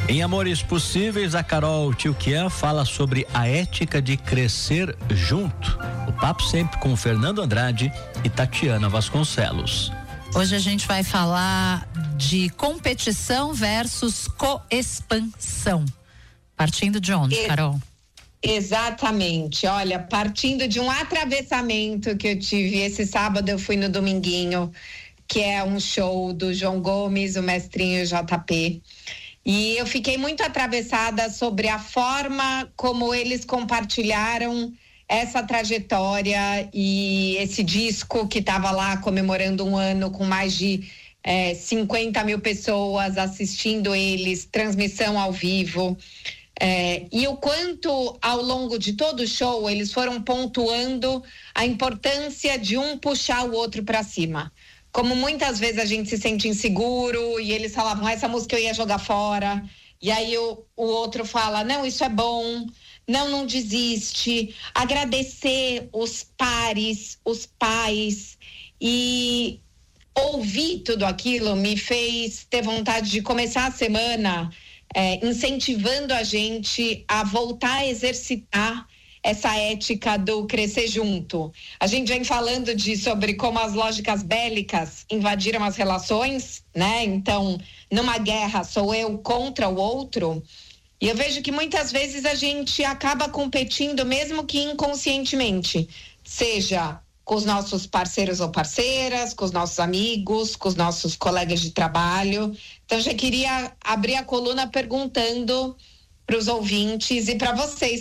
Em Amores Possíveis, a Carol Tchilquian fala sobre a ética de crescer junto. O papo sempre com Fernando Andrade e Tatiana Vasconcelos. Hoje a gente vai falar de competição versus coexpansão. Partindo de onde, Carol? Exatamente. Olha, partindo de um atravessamento que eu tive esse sábado, eu fui no Dominguinho, que é um show do João Gomes, o mestrinho JP. E eu fiquei muito atravessada sobre a forma como eles compartilharam essa trajetória e esse disco que estava lá comemorando um ano com mais de 50 mil pessoas assistindo eles, transmissão ao vivo. E o quanto ao longo de todo o show eles foram pontuando a importância de um puxar o outro para cima. Como muitas vezes a gente se sente inseguro e eles falavam, essa música eu ia jogar fora, e aí o outro fala, não, isso é bom, não desiste, agradecer os pares, os pais, e ouvir tudo aquilo me fez ter vontade de começar a semana incentivando a gente a voltar a exercitar essa ética do crescer junto. A gente vem falando sobre como as lógicas bélicas invadiram as relações, né? Então, numa guerra sou eu contra o outro, e eu vejo que muitas vezes a gente acaba competindo mesmo que inconscientemente, seja com os nossos parceiros ou parceiras, com os nossos amigos, com os nossos colegas de trabalho. Então, já queria abrir a coluna perguntando para os ouvintes e para vocês